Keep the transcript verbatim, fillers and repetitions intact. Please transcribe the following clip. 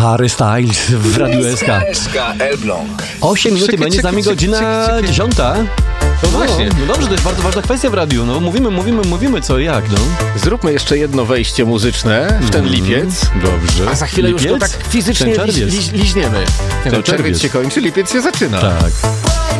Harry Styles w Radiu S K. S K Elbląg. osiem minut i będzie za mnie godzina dziesiąta. No właśnie. No, no dobrze, to jest bardzo ważna kwestia w radiu. No, mówimy, mówimy, mówimy co i jak, no. Zróbmy jeszcze jedno wejście muzyczne w ten lipiec. Dobrze. A za chwilę lipiec? już go tak fizycznie Ten liź, czerwiec. liź, liźniemy. Ten No, czerwiec czerwiec. się kończy, lipiec się zaczyna. Tak.